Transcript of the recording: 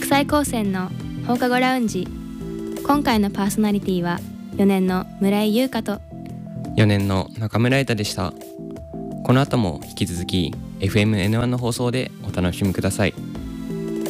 国際高専の放課後ラウンジ。今回のパーソナリティは4年の村井優香と 4年の中村瑛太でした。この後も引き続き FMN1 の放送でお楽しみください。